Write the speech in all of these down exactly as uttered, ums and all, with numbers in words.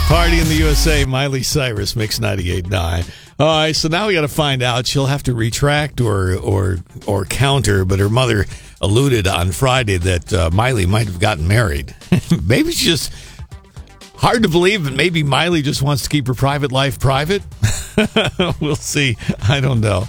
Party in the U S A, Miley Cyrus, Mix ninety-eight point nine. All right, so now we got to find out. She'll have to retract or or or counter, but her mother alluded on Friday that uh, Miley might have gotten married. Maybe she's just hard to believe, but maybe Miley just wants to keep her private life private. We'll see. I don't know.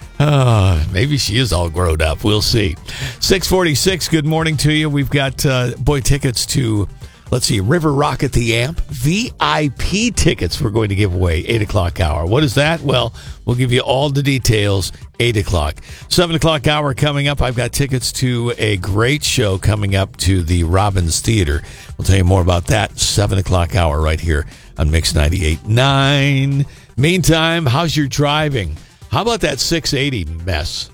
Uh, maybe she is all grown up. We'll see. six forty-six, good morning to you. We've got, uh, boy, tickets to, let's see, River Rock at the Amp. V I P tickets we're going to give away, eight o'clock hour. What is that? Well, we'll give you all the details, eight o'clock. seven o'clock hour coming up. I've got tickets to a great show coming up to the Robbins Theater. We'll tell you more about that, seven o'clock hour right here on Mix ninety-eight point nine. Meantime, how's your driving? How about that six eighty mess?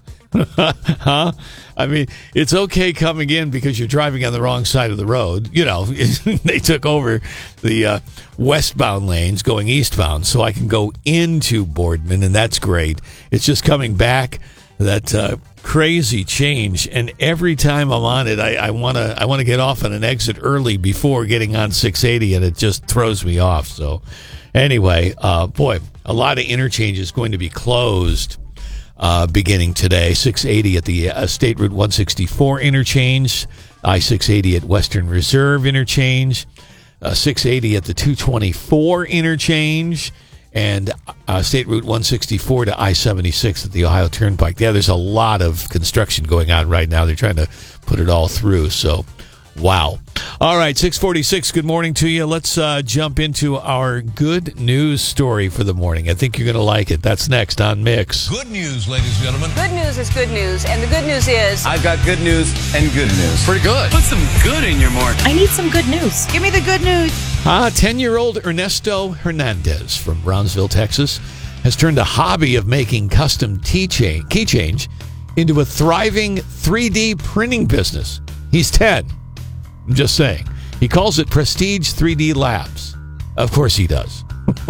Huh? I mean, it's okay coming in because you're driving on the wrong side of the road. You know, they took over the uh, westbound lanes going eastbound, so I can go into Boardman, and that's great. It's just coming back, that uh, crazy change, and every time I'm on it, I want to I want to get off on an exit early before getting on six eighty, and it just throws me off. So anyway, uh, boy, a lot of interchanges going to be closed uh, beginning today. six eighty at the uh, State Route one sixty-four interchange, I six eighty at Western Reserve interchange, uh, six eighty at the two twenty-four interchange, and uh, State Route one sixty-four to I seventy-six at the Ohio Turnpike. Yeah, there's a lot of construction going on right now. They're trying to put it all through, so wow. All right, six forty-six, good morning to you. Let's uh, jump into our good news story for the morning. I think you're going to like it. That's next on Mix. Good news, ladies and gentlemen. Good news is good news, and the good news is... I've got good news and good news. Pretty good. Put some good in your morning. I need some good news. Give me the good news. Ah, ten-year-old Ernesto Hernandez from Brownsville, Texas, has turned a hobby of making custom keychain keychains into a thriving three D printing business. He's ten. I'm just saying. He calls it Prestige three D Labs. Of course he does.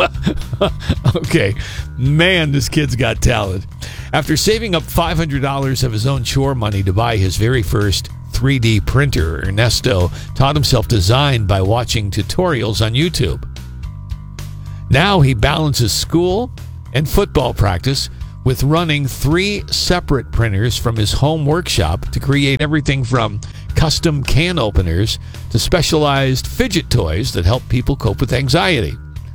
Okay. Man, this kid's got talent. After saving up five hundred dollars of his own chore money to buy his very first three D printer, Ernesto taught himself design by watching tutorials on YouTube. Now he balances school and football practice with running three separate printers from his home workshop to create everything from custom can openers to specialized fidget toys that help people cope with anxiety.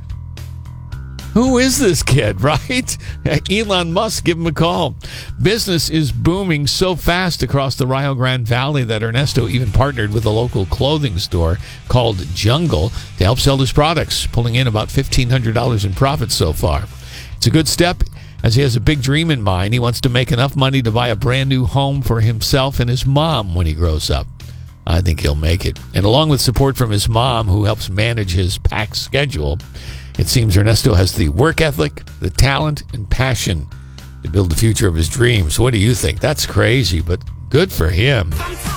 Who is this kid, right? Elon Musk, give him a call. Business is booming so fast across the Rio Grande Valley that Ernesto even partnered with a local clothing store called Jungle to help sell his products, pulling in about fifteen hundred dollars in profits so far. It's a good step, as he has a big dream in mind. He wants to make enough money to buy a brand new home for himself and his mom when he grows up. I think he'll make it. And along with support from his mom, who helps manage his packed schedule, it seems Ernesto has the work ethic, the talent, and passion to build the future of his dreams. What do you think? That's crazy, but good for him.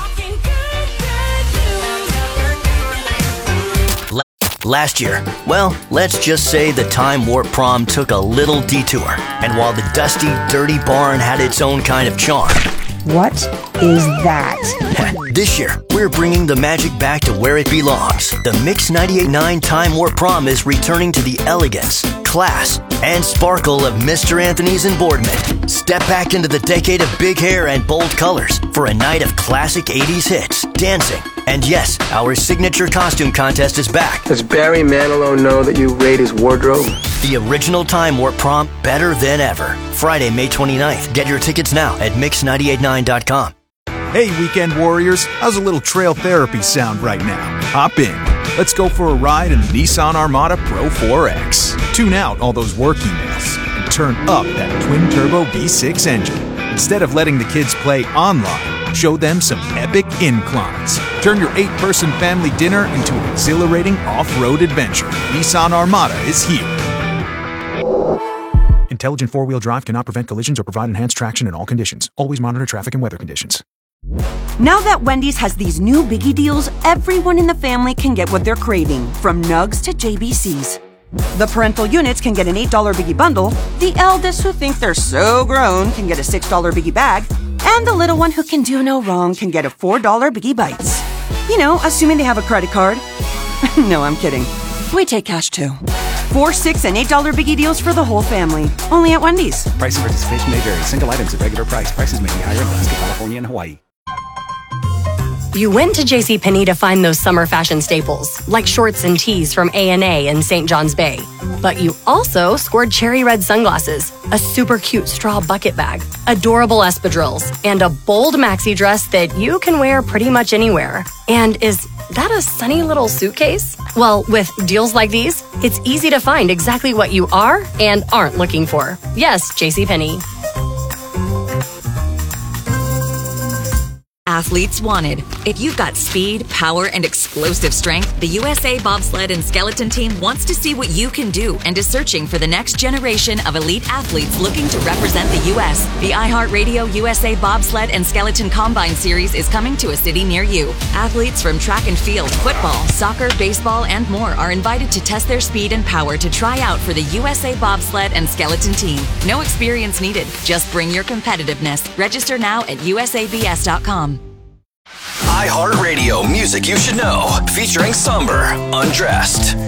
Last year, well, let's just say the Time Warp Prom took a little detour. And while the dusty, dirty barn had its own kind of charm, What is that? this year, we're bringing the magic back to where it belongs. The Mix ninety-eight point nine Time Warp Prom is returning to the elegance, class, and sparkle of Mister Anthony's in Boardman. Step back into the decade of big hair and bold colors for a night of classic eighties hits, dancing, and yes, our signature costume contest is back. Does Barry Manilow know that you raid his wardrobe? The original Time Warp Prom, better than ever. Friday, May twenty-ninth. Get your tickets now at mix nine eight nine dot com. Hey, weekend warriors, how's a little trail therapy sound right now? Hop in. Let's go for a ride in the Nissan Armada Pro four X. Tune out all those work emails and turn up that twin-turbo V six engine. Instead of letting the kids play online, show them some epic inclines. Turn your eight-person family dinner into an exhilarating off-road adventure. Nissan Armada is here. Intelligent four-wheel drive cannot prevent collisions or provide enhanced traction in all conditions. Always monitor traffic and weather conditions. Now that Wendy's has these new biggie deals, everyone in the family can get what they're craving, from nugs to J B Cs. The parental units can get an eight dollar biggie bundle, the eldest who think they're so grown can get a six dollar biggie bag, and the little one who can do no wrong can get a four dollar biggie bites. You know, assuming they have a credit card. No, I'm kidding. We take cash too. Four, six, and eight dollar biggie deals for the whole family. Only at Wendy's. Price and participation may vary. Single items at regular price. Prices may be higher in Alaska, California, and Hawaii. You went to JCPenney to find those summer fashion staples, like shorts and tees from A and A in Saint John's Bay. But you also scored cherry red sunglasses, a super cute straw bucket bag, adorable espadrilles, and a bold maxi dress that you can wear pretty much anywhere. And is that a sunny little suitcase? Well, with deals like these, it's easy to find exactly what you are and aren't looking for. Yes, JCPenney. Athletes wanted. If you've got speed, power, and explosive strength, the U S A Bobsled and Skeleton Team wants to see what you can do and is searching for the next generation of elite athletes looking to represent the U S. The iHeartRadio U S A Bobsled and Skeleton Combine Series is coming to a city near you. Athletes from track and field, football, soccer, baseball, and more are invited to test their speed and power to try out for the U S A Bobsled and Skeleton Team. No experience needed. Just bring your competitiveness. Register now at U S A B S dot com. iHeartRadio Music You Should Know, featuring Somber, Undressed.